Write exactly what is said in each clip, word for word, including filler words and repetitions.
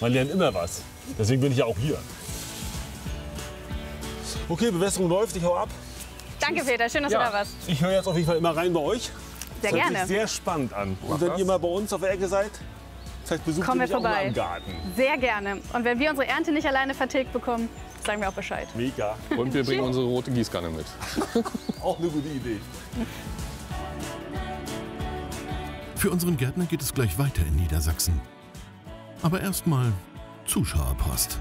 Man lernt immer was. Deswegen bin ich ja auch hier. Okay, Bewässerung läuft, ich hau ab. Danke Peter, schön, dass Ja, du da warst. ich höre jetzt auf jeden Fall immer rein bei euch. Sehr das hört gerne. sich sehr spannend an. Und wenn ihr mal bei uns auf der Ecke seid, vielleicht besucht Kommen ihr wir mich auch mal vorbei. im Garten. Sehr gerne. Und wenn wir unsere Ernte nicht alleine vertilgt bekommen, sagen wir auch Bescheid. Mega. Und wir bringen unsere rote Gießkanne mit. Auch eine gute Idee. Für unseren Gärtner geht es gleich weiter in Niedersachsen. Aber erstmal Zuschauerpost.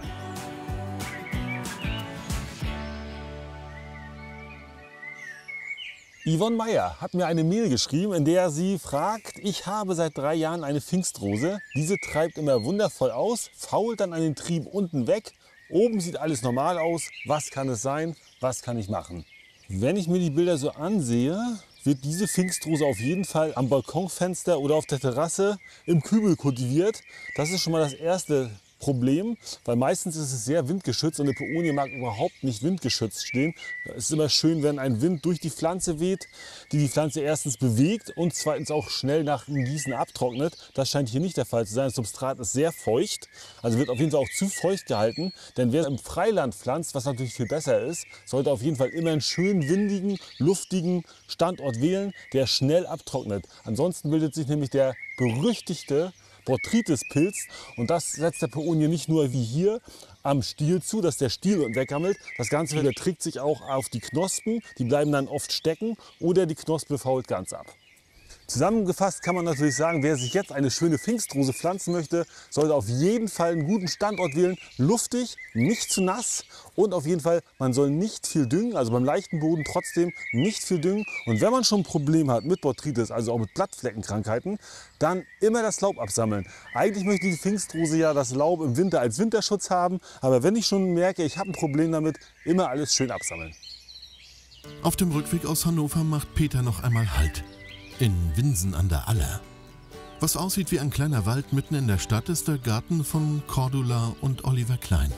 Yvonne Meyer hat mir eine Mail geschrieben, in der sie fragt, ich habe seit drei Jahren eine Pfingstrose. Diese treibt immer wundervoll aus, fault dann an den Trieb unten weg. Oben sieht alles normal aus. Was kann es sein? Was kann ich machen? Wenn ich mir die Bilder so ansehe, wird diese Pfingstrose auf jeden Fall am Balkonfenster oder auf der Terrasse im Kübel kultiviert. Das ist schon mal das erste Problem, weil meistens ist es sehr windgeschützt und eine Peonie mag überhaupt nicht windgeschützt stehen. Es ist immer schön, wenn ein Wind durch die Pflanze weht, die die Pflanze erstens bewegt und zweitens auch schnell nach dem Gießen abtrocknet. Das scheint hier nicht der Fall zu sein. Das Substrat ist sehr feucht, also wird auf jeden Fall auch zu feucht gehalten. Denn wer im Freiland pflanzt, was natürlich viel besser ist, sollte auf jeden Fall immer einen schönen windigen, luftigen Standort wählen, der schnell abtrocknet. Ansonsten bildet sich nämlich der berüchtigte Botrytis-Pilz und das setzt der Peonie nicht nur wie hier am Stiel zu, dass der Stiel weggammelt. Das Ganze überträgt sich auch auf die Knospen, die bleiben dann oft stecken oder die Knospe fault ganz ab. Zusammengefasst kann man natürlich sagen, wer sich jetzt eine schöne Pfingstrose pflanzen möchte, sollte auf jeden Fall einen guten Standort wählen. Luftig, nicht zu nass und auf jeden Fall, man soll nicht viel düngen, also beim leichten Boden trotzdem nicht viel düngen. Und wenn man schon ein Problem hat mit Botrytis, also auch mit Blattfleckenkrankheiten, dann immer das Laub absammeln. Eigentlich möchte die Pfingstrose ja das Laub im Winter als Winterschutz haben, aber wenn ich schon merke, ich habe ein Problem damit, immer alles schön absammeln. Auf dem Rückweg aus Hannover macht Peter noch einmal Halt. In Winsen an der Aller. Was aussieht wie ein kleiner Wald mitten in der Stadt, ist der Garten von Cordula und Oliver Klein.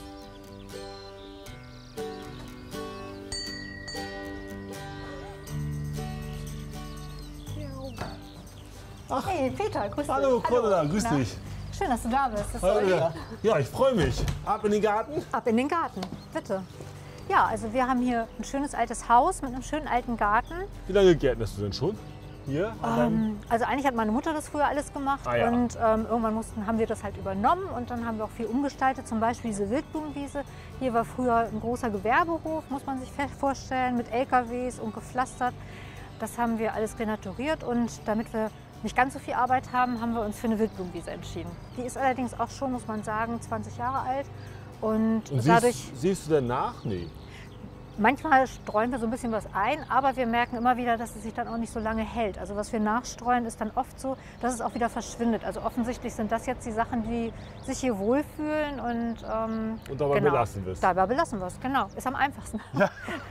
Ach, hey Peter, grüß dich. Hallo Cordula, grüß Na? dich. Schön, dass du da bist. Das Hallo. soll Ja, ja, ich freue mich. Ab in den Garten. Ab in den Garten, bitte. Ja, also wir haben hier ein schönes altes Haus mit einem schönen alten Garten. Wie lange gärtnerst du denn schon? Hier? Ähm, also eigentlich hat meine Mutter das früher alles gemacht Ah, ja. und ähm, irgendwann mussten, haben wir das halt übernommen und dann haben wir auch viel umgestaltet. Zum Beispiel diese Wildblumenwiese. Hier war früher ein großer Gewerbehof, muss man sich vorstellen, mit L K Ws und gepflastert. Das haben wir alles renaturiert und damit wir nicht ganz so viel Arbeit haben, haben wir uns für eine Wildblumenwiese entschieden. Die ist allerdings auch schon, muss man sagen, zwanzig Jahre alt. Und, Und dadurch, siehst, siehst du danach? Nee. manchmal streuen wir so ein bisschen was ein, aber wir merken immer wieder, dass es sich dann auch nicht so lange hält. Also was wir nachstreuen, ist dann oft so, dass es auch wieder verschwindet. Also offensichtlich sind das jetzt die Sachen, die sich hier wohlfühlen und, ähm, Und dabei genau, belassen wirst. Dabei belassen wir es, genau. Ist am einfachsten. Ja.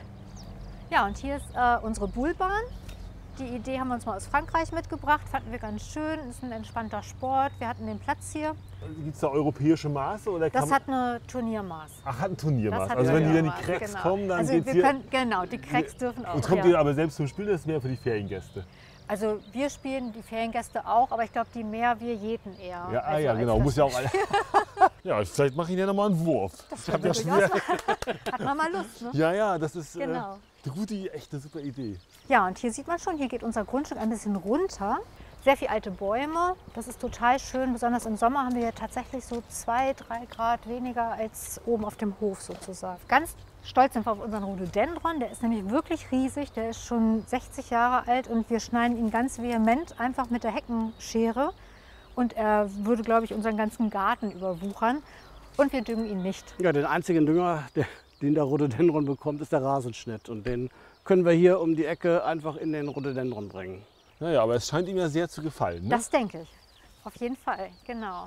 Ja, und hier ist äh, unsere Boulebahn. Die Idee haben wir uns mal aus Frankreich mitgebracht, fanden wir ganz schön. Ist ein entspannter Sport. Wir hatten den Platz hier. Gibt es da europäische Maße? Oder kann Das man... hat eine Turniermaß. Ach, hat ein Turniermaß. Das hat Also ein wenn die dann die Turniermaß, Cracks genau. kommen, dann also geht's wir hier... können, Genau, die Cracks dürfen auch. Und kommt ja. ihr aber selbst zum Spiel, das ist mehr für die Feriengäste? Also wir spielen, die Feriengäste auch, aber ich glaube, die mehr wir jeden eher. Ja, ah, also ja als genau. das- Muss ja auch alle... Ja, vielleicht mache ich ja noch mal einen Wurf. Das Ich hab ja durchaus schwer... mal- Hat man mal Lust, ne? Ja, ja, das ist äh, Genau. eine gute, echt eine super Idee. Ja, und hier sieht man schon, hier geht unser Grundstück ein bisschen runter. Sehr viele alte Bäume. Das ist total schön. Besonders im Sommer haben wir ja tatsächlich so zwei, drei Grad weniger als oben auf dem Hof sozusagen. Ganz stolz sind wir auf unseren Rhododendron. Der ist nämlich wirklich riesig. Der ist schon sechzig Jahre alt und wir schneiden ihn ganz vehement einfach mit der Heckenschere. Und er würde, glaube ich, unseren ganzen Garten überwuchern. Und wir düngen ihn nicht. Ja, den einzigen Dünger, der, den der Rhododendron bekommt, ist der Rasenschnitt. Und den können wir hier um die Ecke einfach in den Rhododendron bringen. Naja, aber es scheint ihm ja sehr zu gefallen. Ne? Das denke ich. Auf jeden Fall, genau.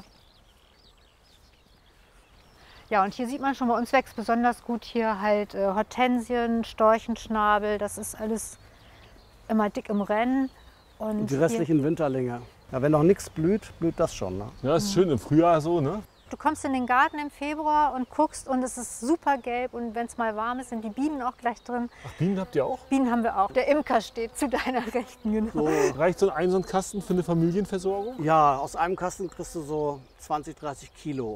Ja, und hier sieht man schon, bei uns wächst besonders gut hier halt äh, Hortensien, Storchenschnabel. Das ist alles immer dick im Rennen. Und Und die hier- restlichen Winterlinge. Ja, wenn noch nichts blüht, blüht das schon. Ne? Ja, das ist schön im Frühjahr so, ne? Du kommst in den Garten im Februar und guckst und es ist super gelb und wenn es mal warm ist, sind die Bienen auch gleich drin. Ach, Bienen habt ihr auch? Bienen haben wir auch. Der Imker steht zu deiner Rechten, genau. So, reicht so ein, so ein Kasten für eine Familienversorgung? Ja, aus einem Kasten kriegst du so zwanzig, dreißig Kilo.